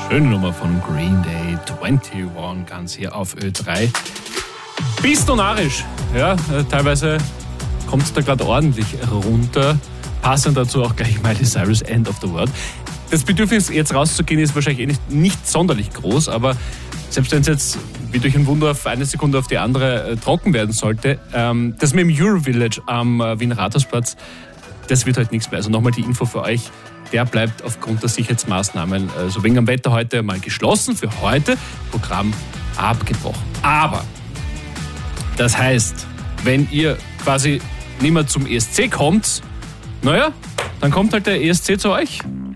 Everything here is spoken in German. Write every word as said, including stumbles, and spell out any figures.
Schöne Nummer von Green Day, einundzwanzig, ganz hier auf Ö drei. Bist du narrisch? Ja, äh, teilweise kommt es da gerade ordentlich runter. Passend dazu auch gleich Miley Cyrus, End of the World. Das Bedürfnis, jetzt rauszugehen, ist wahrscheinlich eh nicht, nicht sonderlich groß, aber selbst wenn es jetzt wie durch ein Wunder auf eine Sekunde auf die andere äh, trocken werden sollte, ähm, das mit dem Eurovillage am äh, Wiener Rathausplatz, das wird halt nichts mehr. Also nochmal die Info für euch. Der bleibt aufgrund der Sicherheitsmaßnahmen äh, so wegen am Wetter heute mal geschlossen. Für heute Programm abgebrochen. Aber das heißt, wenn ihr quasi nicht mehr zum E S C kommt, naja, dann kommt halt der E S C zu euch.